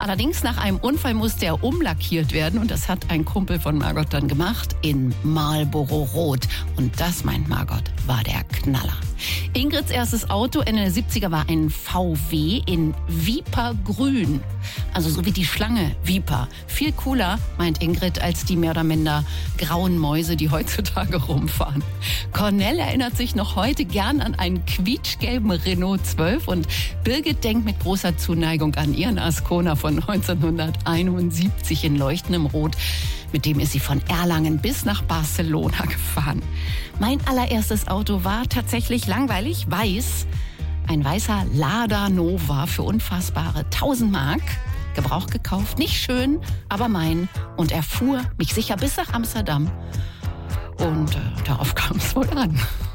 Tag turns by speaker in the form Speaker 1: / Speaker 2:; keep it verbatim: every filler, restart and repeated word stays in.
Speaker 1: Allerdings nach einem Unfall musste er umlackiert werden und das hat ein Kumpel von Margot dann gemacht in Marlboro Rot. Und das, meint Margot, war der Knaller. Ingrids erstes Auto Ende der siebziger war ein V W in Vipergrün. Also so wie die Schlange Viper. Viel cooler, meint Ingrid, als die mehr oder minder grauen Mäuse, die heutzutage rumfahren. Cornell erinnert sich noch heute gern an einen quietschgelben Renault zwölf und Birgit denkt mit großer Zuneigung an ihren Ascona von neunzehnhunderteinundsiebzig in leuchtendem Rot. Mit dem ist sie von Erlangen bis nach Barcelona gefahren. Mein allererstes Auto war tatsächlich langweilig, weiß. Ein weißer Lada Nova für unfassbare tausend Mark. Gebraucht gekauft, nicht schön, aber mein. Und er fuhr mich sicher bis nach Amsterdam. Und äh, darauf kam es wohl an.